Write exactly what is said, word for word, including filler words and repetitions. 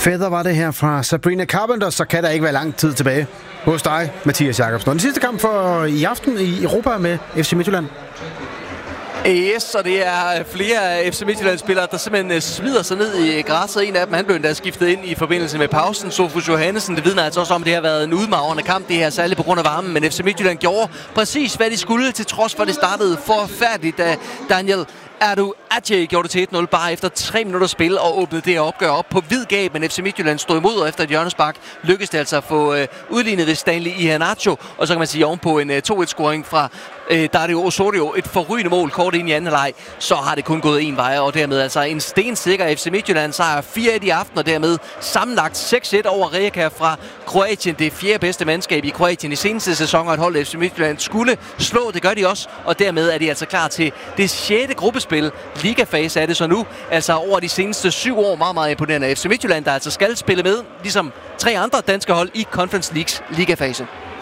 Feather var det her fra Sabrina Carpenter, så kan der ikke være lang tid tilbage hos dig, Mathias Jakobsen. Den sidste kamp for i aften i Europa med F C Midtjylland. Yes, og det er flere af F C Midtjylland-spillere, der simpelthen smider sig ned i græsset. En af dem, han blev endda skiftet ind i forbindelse med pausen. Sofus Johannesen, det vidner altså også om, at det har været en udmagrende kamp, det her, særligt på grund af varmen. Men F C Midtjylland gjorde præcis, hvad de skulle, til trods for, at det startede forfærdeligt, da Daniel Adu Adje gjorde det til et nul bare efter tre minutter spil og åbnede det her opgør op på vid gab, men F C Midtjylland stod imod, og efter et hjørnespark lykkedes det altså at få øh, udlignet ved Stanley Iheanacho, og så kan man sige ovenpå en øh, to et-scoring fra øh, Dario Osorio, et forrygende mål kort ind i anden halvleg, så har det kun gået en vej, og dermed altså en stensikker F C Midtjylland sejr fire et i aften, og dermed sammenlagt seks et over Rijeka fra Kroatien, det fjerde bedste mandskab i Kroatien i seneste sæson, og et hold F C Midtjylland skulle slå, det gør de også, og dermed er de altså klar til det sjette gruppespil. Ligafase er det så nu, altså over de seneste syv år, meget, meget imponerende F C Midtjylland, der altså skal spille med, ligesom tre andre danske hold i Conference Leagues ligafase.